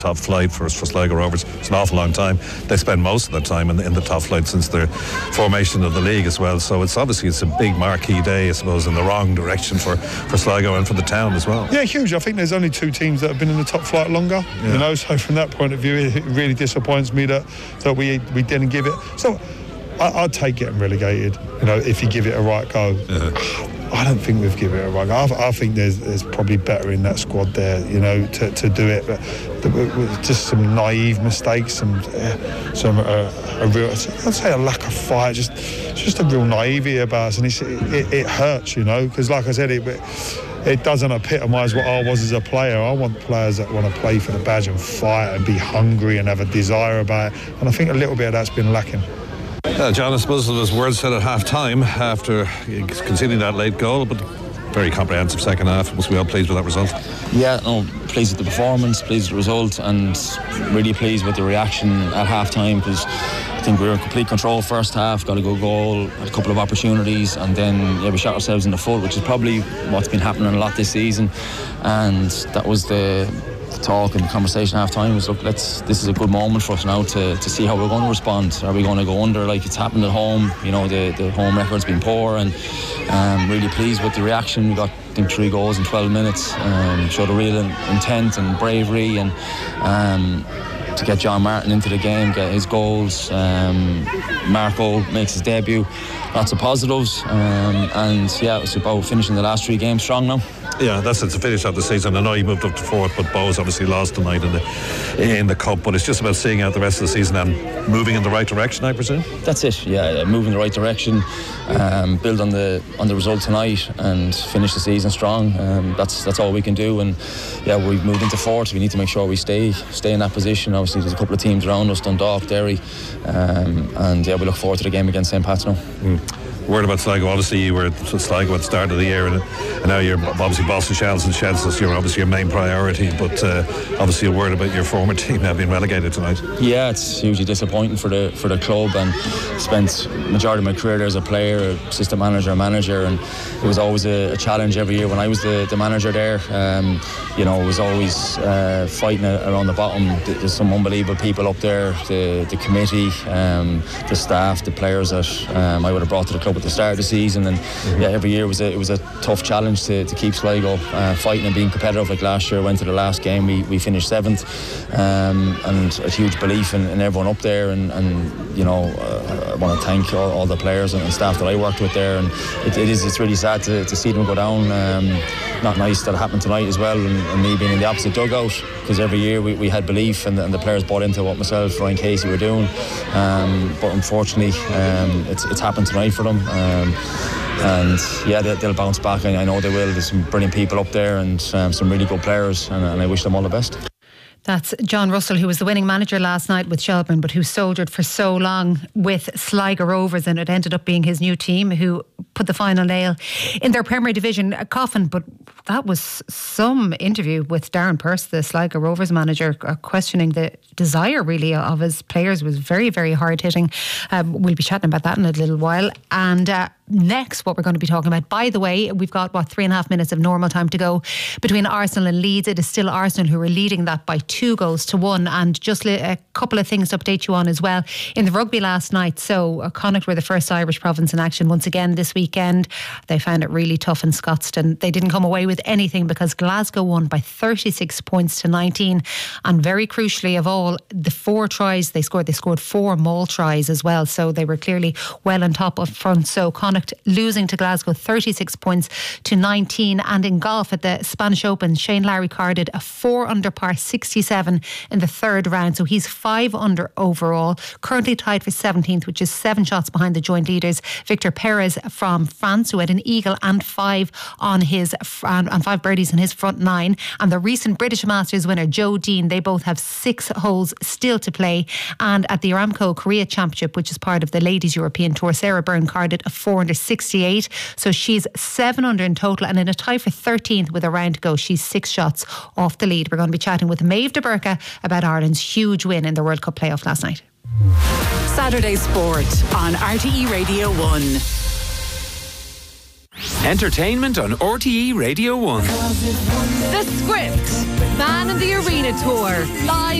top flight for Sligo Rovers. It's an awful long time. They spend most of their time in the top flight since the formation of the league as well. So it's a big marquee day, I suppose, in the wrong direction for Sligo and for the town as well. Yeah, huge. I think there's only 2 teams that have been in the top flight longer. You know, so from that point of view, it really disappoints me that we didn't give it. So I'd take getting relegated. You know, if you give it a right go. I don't think we've given it a right go. I think there's probably better in that squad there, you know, to do it. But just some naive mistakes, some a real, I'd say a lack of fight, just a real naivety about us, and it hurts, you know, because like I said, it doesn't epitomise what I was as a player. I want players that want to play for the badge and fight and be hungry and have a desire about it, and I think a little bit of that's been lacking. John, I suppose there was words said at half-time after conceding that late goal, but very comprehensive second half. Must be all pleased with that result? Yeah, no, pleased with the performance, pleased with the result, and really pleased with the reaction at half-time, because I think we were in complete control first half, got a good goal, had a couple of opportunities, and then we shot ourselves in the foot, which is probably what's been happening a lot this season. And that was the talk and the conversation half time was, look, this is a good moment for us now to see how we're going to respond. Are we going to go under like it's happened at home? You know, the home record's been poor, and really pleased with the reaction. We got, I think, 3 goals in 12 minutes, showed a real intent and bravery, and to get John Martin into the game, get his goals. Marco makes his debut. Lots of positives, and it's about finishing the last 3 games strong now. Yeah, that's it, to finish out the season. I know you moved up to 4th, but Bows obviously lost tonight in the Cup, but it's just about seeing out the rest of the season and moving in the right direction, I presume? That's it, yeah, move in the right direction, build on the result tonight and finish the season strong. That's all we can do, and we've moved into 4th. We need to make sure we stay in that position. Obviously there's a couple of teams around us, Dundalk, Derry, and we look forward to the game against St. Pat's now. Word about Sligo, obviously you were at Sligo at the start of the year, and now you're obviously boss of Shells, and Shells is obviously your main priority, but obviously a word about your former team now being relegated tonight. Yeah, it's hugely disappointing for the club, and spent majority of my career there as a player, assistant manager, and it was always a challenge every year when I was the manager there. It was always fighting around the bottom. There's some unbelievable people up there, the committee, the staff, the players that I would have brought to the club at the start of the season, and every year was a tough challenge to keep Sligo fighting and being competitive. Like last year, went to the last game, we finished 7th, and a huge belief in everyone up there, and I want to thank all the players and staff that I worked with there, and it's really sad to see them go down. Not nice that it happened tonight as well, and me being in the opposite dugout, because every year we had belief, and the players bought into what myself, Ryan Casey were doing, but unfortunately it's happened tonight for them. They'll bounce back, and I know they will. There's some brilliant people up there, and some really good players, and I wish them all the best. That's John Russell, who was the winning manager last night with Shelbourne, but who soldiered for so long with Sligo Rovers, and it ended up being his new team who put the final nail in their Premier Division coffin. But that was some interview with Darren Pearce, the Sligo Rovers manager, questioning the desire really of his players. Was very, very hard hitting. We'll be chatting about that in a little while. And next, what we're going to be talking about, by the way, we've got 3.5 minutes of normal time to go between Arsenal and Leeds. It is still Arsenal who are leading that by 2-1, and just a couple of things to update you on as well. In the rugby last night, so Connacht were the first Irish province in action once again this weekend. They found it really tough in Scotstoun. They didn't come away with anything because Glasgow won by 36 points to 19, and very crucially of all, the 4 tries they scored 4 maul tries as well, so they were clearly well on top up front. So Connacht losing to Glasgow 36 points to 19. And in golf at the Spanish Open, Shane Lowry carded a 4 under par 67 in the 3rd round, so he's 5 under overall, currently tied for 17th, which is 7 shots behind the joint leaders Victor Perez from France, who had an eagle and 5 on his and 5 birdies in his front 9, and the recent British Masters winner Joe Dean. They both have 6 holes still to play. And at the Aramco Korea Championship, which is part of the Ladies European Tour, Sarah Byrne carded a 4 under 68, so she's 7 under in total, and in a tie for 13th with a round to go. She's 6 shots off the lead. We're going to be chatting with Maeve de Burka about Ireland's huge win in the World Cup playoff last night. Saturday Sport on RTE Radio 1. Entertainment on RTE Radio 1. The Script, Man in the Arena Tour, live